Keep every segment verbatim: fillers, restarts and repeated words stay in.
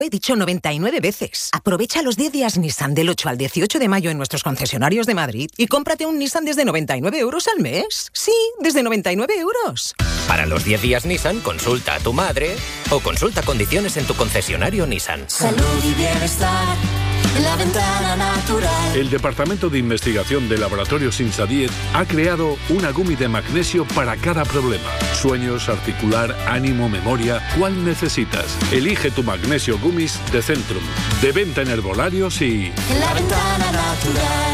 He dicho noventa y nueve veces. Aprovecha los diez días Nissan del ocho al dieciocho de mayo en nuestros concesionarios de Madrid y cómprate un Nissan desde noventa y nueve euros al mes. Sí, desde noventa y nueve euros. Para los diez días Nissan, consulta a tu madre o consulta condiciones en tu concesionario Nissan. Salud y bienestar en La Ventana Natural. El Departamento de Investigación de Laboratorios Insadiet ha creado una gummy de magnesio para cada problema. Sueños, articular, ánimo, memoria. ¿Cuál necesitas? Elige tu magnesio gummies de Centrum. De venta en herbolarios y... En La Ventana Natural.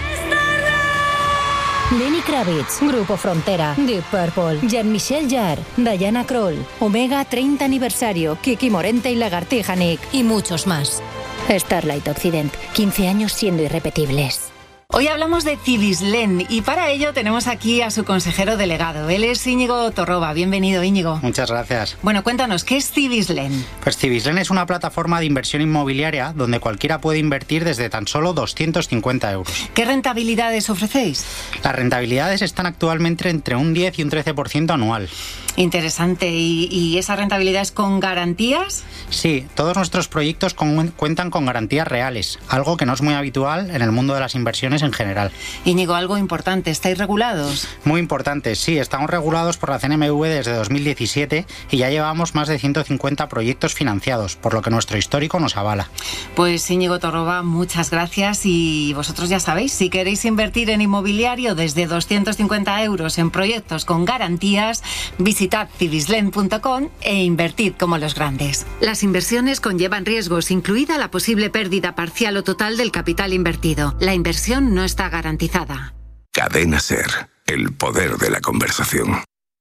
Lenny Kravitz, Grupo Frontera, Deep Purple, Jean-Michel Jarre, Diana Krall, Omega treinta aniversario, Kiki Morente y Lagartija Nick y muchos más. Starlight Occident, quince años siendo irrepetibles. Hoy hablamos de Cibislen y para ello tenemos aquí a su consejero delegado. Él es Íñigo Torroba. Bienvenido, Íñigo. Muchas gracias. Bueno, cuéntanos, ¿qué es Cibislen? Pues Cibislen es una plataforma de inversión inmobiliaria donde cualquiera puede invertir desde tan solo doscientos cincuenta euros. ¿Qué rentabilidades ofrecéis? Las rentabilidades están actualmente entre un diez y un trece por ciento anual. Interesante. ¿Y, y esa rentabilidad es con garantías? Sí, todos nuestros proyectos con, cuentan con garantías reales, algo que no es muy habitual en el mundo de las inversiones en general. Íñigo, algo importante, ¿estáis regulados? Muy importante, sí, estamos regulados por la C N M V desde dos mil diecisiete y ya llevamos más de ciento cincuenta proyectos financiados, por lo que nuestro histórico nos avala. Pues Íñigo Torroba, muchas gracias y vosotros ya sabéis, si queréis invertir en inmobiliario desde doscientos cincuenta euros en proyectos con garantías, visitad cibislen punto com e invertid como los grandes. Las inversiones conllevan riesgos, incluida la posible pérdida parcial o total del capital invertido. La inversión no está garantizada. Cadena SER, el poder de la conversación.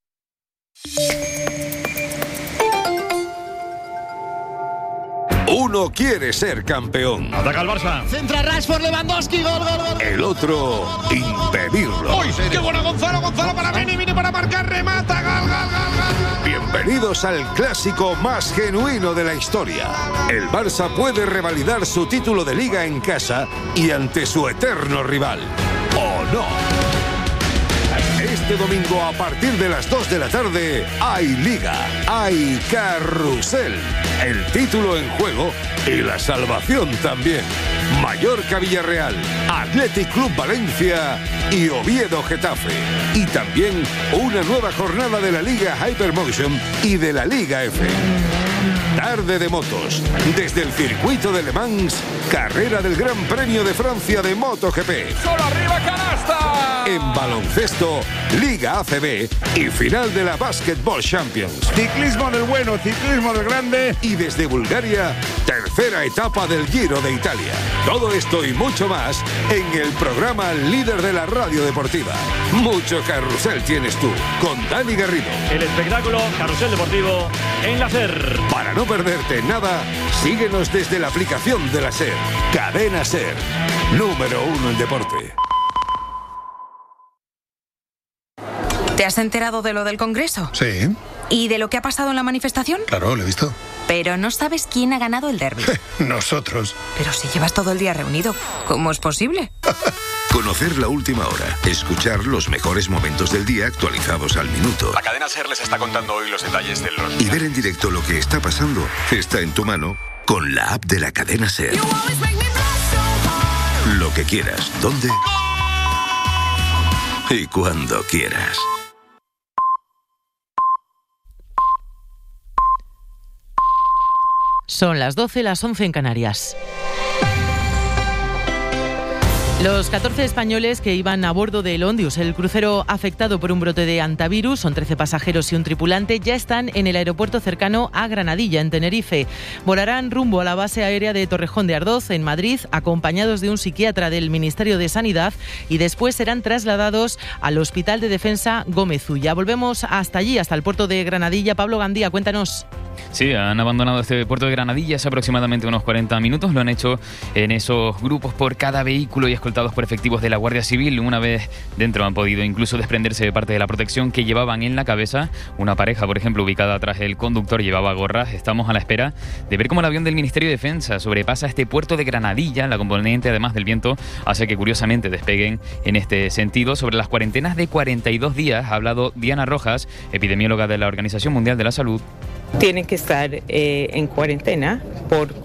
Uno quiere ser campeón. Ataca el Barça. Centra Rashford, Lewandowski, gol, gol, gol. El otro, impedirlo. ¡Uy, qué bueno Gonzalo! Gonzalo para Vini, Vini para marcar, remata, gol, gol, gol, gol. Bienvenidos al clásico más genuino de la historia. El Barça puede revalidar su título de Liga en casa y ante su eterno rival. ¿O no? Este domingo a partir de las dos de la tarde hay Liga, hay Carrusel, el título en juego y la salvación también. Mallorca Villarreal, Athletic Club Valencia y Oviedo Getafe. Y también una nueva jornada de la Liga Hypermotion y de la Liga F. Tarde de motos, desde el circuito de Le Mans, carrera del Gran Premio de Francia de MotoGP. ¡Solo arriba, canasta! En baloncesto, Liga A C B y final de la Basketball Champions. Ciclismo del bueno, ciclismo del grande. Y desde Bulgaria, tercera etapa del Giro de Italia. Todo esto y mucho más en el programa líder de la radio deportiva. Mucho carrusel tienes tú, con Dani Garrido. El espectáculo Carrusel Deportivo en la SER. Para no perderte nada, síguenos desde la aplicación de la SER. Cadena SER, número uno en deporte. ¿Te has enterado de lo del Congreso? Sí. ¿Y de lo que ha pasado en la manifestación? Claro, lo he visto. Pero no sabes quién ha ganado el derbi. Nosotros. Pero si llevas todo el día reunido, ¿cómo es posible? Conocer la última hora, escuchar los mejores momentos del día actualizados al minuto. La cadena SER les está contando hoy los detalles del los... Y ver en directo lo que está pasando está en tu mano con la app de la cadena SER. Lo que quieras, dónde y cuando quieras. Son las doce, las once en Canarias. Los catorce españoles que iban a bordo del Ondius, el crucero afectado por un brote de hantavirus, son trece pasajeros y un tripulante, ya están en el aeropuerto cercano a Granadilla, en Tenerife. Volarán rumbo a la base aérea de Torrejón de Ardoz, en Madrid, acompañados de un psiquiatra del Ministerio de Sanidad, y después serán trasladados al Hospital de Defensa Gómez Ulla. Volvemos hasta allí, hasta el puerto de Granadilla. Pablo Gandía, cuéntanos. Sí, han abandonado este puerto de Granadilla hace aproximadamente unos cuarenta minutos. Lo han hecho en esos grupos por cada vehículo y es escoltados por efectivos de la Guardia Civil. Una vez dentro han podido incluso desprenderse de parte de la protección que llevaban en la cabeza. Una pareja, por ejemplo, ubicada tras el conductor, llevaba gorras. Estamos a la espera de ver cómo el avión del Ministerio de Defensa sobrepasa este puerto de Granadilla. La componente, además del viento, hace que curiosamente despeguen en este sentido. Sobre las cuarentenas de cuarenta y dos días ha hablado Diana Rojas, epidemióloga de la Organización Mundial de la Salud. Tienen que estar eh, en cuarentena por